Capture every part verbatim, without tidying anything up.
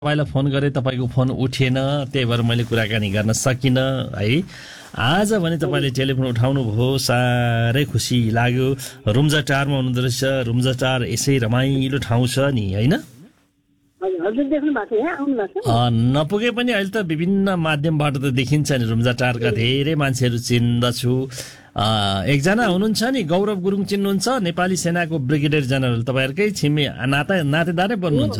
तपाईँलाई फोन गरे तपाईँको फोन उठेन, त्यही भएर मैले कुराकानी गर्न सकिनँ है। आज भने तपाईँले टेलिफोन उठाउनु भयो, साह्रै खुसी लाग्यो। रुम्जा टारमा हुनुहुँदो रहेछ। रुम्जा टार यसै रमाइलो ठाउँ छ नि, होइन? नपुगे पनि अहिले त विभिन्न माध्यमबाट त देखिन्छ नि। रुम्जा टारका धेरै मान्छेहरू चिन्दछु। एकजना हुनुहुन्छ नि गौरव गुरुङ, चिन्नुहुन्छ? नेपाली सेनाको ब्रिगेडियर जनरल, तपाईँहरूकै छिमे नाता नातेदारै पर्नुहुन्छ।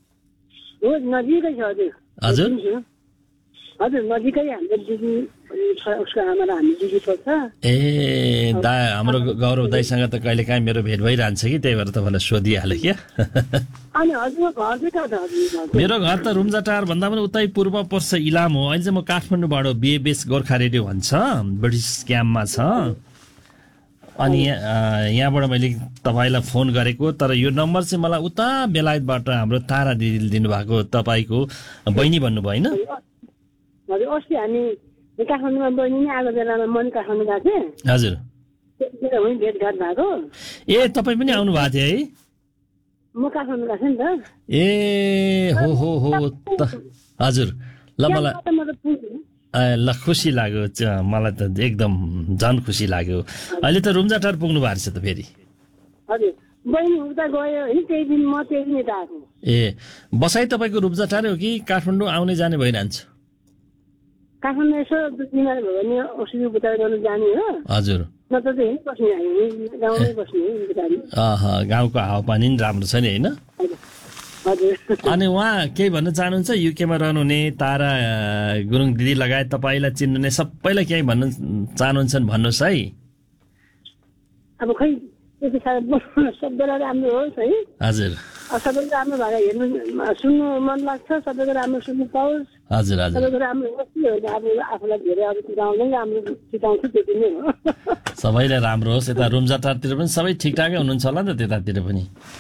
नजिकै छ हजुर। हजुर हजुर नजिकै हाम्रो दिदी उसको आमा र हामी दिदी पर्छ। ए दा हाम्रो गौरव दाईसँग त कहिले काहीँ मेरो भेट भइरहन्छ कि, त्यही भएर तपाईँलाई सोधिहालेँ क्या। अनि हजुर घर चाहिँ कहाँ छ हजुर? मेरो घर त रुम्जा टार भन्दा पनि उतै पूर्व पर्छ, इलाम हो। अहिले चाहिँ म काठमाडौँबाट बिएबेस गोर्खा रेडियो भन्छ, ब्रिटिस क्याम्पमा छ। अनि यहाँबाट मैले तपाईँलाई फोन गरेको, तर यो नम्बर चाहिँ मलाई उता बेलायतबाट हाम्रो तारा दिदीले दिनुभएको, तपाईँको बहिनी भन्नुभयो होइन? हजुर अस्ति हामी काठमाडौँमा बहिनी नै आएको बेलामा म पनि काठमाडौँ गएको थिएँ। हजुर भेटघाट भएको। ए तपाईँ पनि आउनु भएको थियो है? म काठमाडौँ गएको थिएँ नि त। ए हो हो हो त हजुर। ल मलाई ल खुसी लाग्यो, मलाई त एकदम झन् खुसी लाग्यो। अहिले त रुम्जा टार पुग्नु भएको छ त फेरि? हजुर बहिनी उता गयो होइन, त्यही दिन म त्यही दिन यता आएको। ए बसाइ तपाईँको रुम्जा टारै हो कि काठमाडौँ आउने जाने भइरहन्छ? काठमाडौँ यसो बिमार भयो भने औषधि उपचार गर्नु जाने हो। हजुर नत्र चाहिँ बस्ने हामी गाउँमै बस्ने। गाउँको हावापानी नि राम्रो छ नि, होइन? अनि उहाँ केही भन्न चाहनुहुन्छ? युकेमा रहनुहुने तारा गुरुङ दिदी लगायत तपाईँलाई चिन्नुहुने सबैलाई केही भन्न चाहनुहुन्छ भन्नुहोस् है। अब खै त्यति साह्रो सबैलाई राम्रो होस् है। हजुर सबैको राम्रो भएर हेर्नु सुन्नु मन लाग्छ, सबैको राम्रो सुन्नु पाओस्। हजुर हजुर सबैको राम्रो होस्। अब आफूलाई धेरै अरू चिताउँदै राम्रो चिताउँछु, त्यति नै हो। सबैलाई राम्रो होस्। यता रुम्जा टारतिर पनि सबै ठिकठाकै हुनुहुन्छ होला नि त? त्यतातिर पनि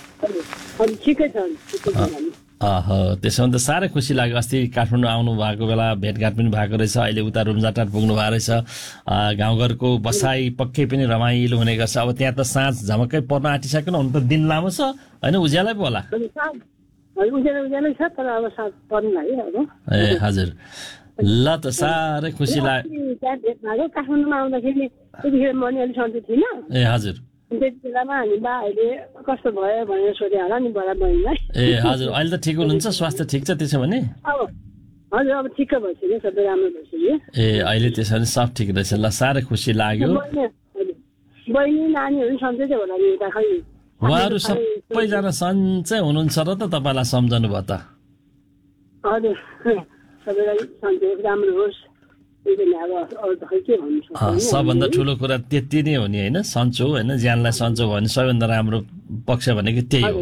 ठिकै छ। अह त्यसो भने त साह्रै खुसी लाग्यो। अस्ति काठमाडौँ आउनु भएको बेला भेटघाट पनि भएको रहेछ। अहिले उता रुम्जा टार पुग्नु भएको रहेछ। गाउँघरको बसाइ पक्कै पनि रमाइलो हुने गर्छ। अब त्यहाँ त साँझ झमक्कै पर्न आँटिसकेन, हुन त दिन लामो छ होइन? उज्यालै पो होला। ए हजुर ल त साह्रै खुसी लाग्यो। काठमाडौँमा आउँदाखेरि त्यतिखेर म नि अलिक सन्चो थिइनँ। ए हजुर त्यति बेलामा हामी बा अहिले कस्तो भयो भनेर सोधे होला नि बडा बहिनीलाई। ए हजुर अहिले त ठिक हुनुहुन्छ? स्वास्थ्य ठिक छ त्यसो भने? अब हजुर अब ठिक भइसक्यो, सबै राम्रो भइसक्यो। ए अहिले त्यसो भने सब ठिक रहेछ। ल साह्रै खुसी लाग्यो। बहिनी नानीहरू सन्चै होला नि उता? खै उहाँहरू सबैजना सन्चै हुनुहुन्छ र त तपाईँलाई सम्झनु भयो त? हजुर सबैलाई सन्चै राम्रो होस्। सबभन्दा ठुलो कुरा त्यति नै हो नि, होइन? सन्चो होइन, ज्यानलाई सन्चो भयो भने सबैभन्दा राम्रो पक्ष भनेको त्यही हो।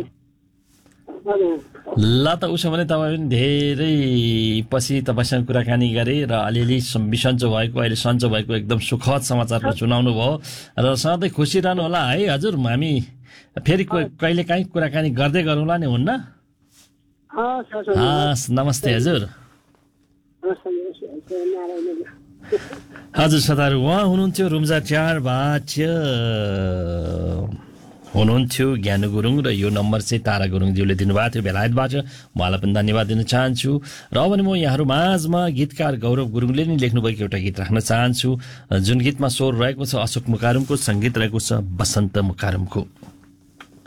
ल त उसो भने तपाईँ पनि धेरै पछि तपाईँसँग कुराकानी गरेँ र अलिअलि बिसन्चो भएको, अहिले सन्चो भएको एकदम सुखद समाचारको सुनाउनु भयो र सधैँ खुसी रहनु होला है हजुर। हामी फेरि कहिले काहीँ कुराकानी गर्दै गरौँला नि, हुन्न? हस् नमस्ते हजुर। हजुर श्रोताहरू, उहाँ हुनुहुन्थ्यो रुम्जा टारबाट हुनुहुन्थ्यो ज्ञानु गुरुङ र यो नम्बर चाहिँ तारा गुरुङज्यूले दिनुभएको थियो बेलायतबाट। उहाँलाई पनि धन्यवाद दिन चाहन्छु। र अब भने म यहाँहरू माझमा गीतकार गौरव गुरुङले नै लेख्नुभएको एउटा गीत राख्न चाहन्छु, जुन गीतमा स्वर रहेको छ अशोक मुकारुङको, सङ्गीत रहेको छ बसन्त मुकारुङको।